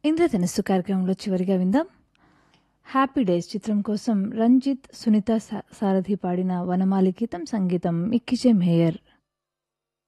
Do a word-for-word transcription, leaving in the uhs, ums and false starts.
ఇంద్రధనుస్సు కార్యక్రమంలో చివరిగా విందాం. హ్యాపీ డేస్ చిత్రం కోసం రంజిత్, సునీత సా- సారథి పాడిన వనమాలి గీతం, సంగీతం మిక్కిజే మేయర్.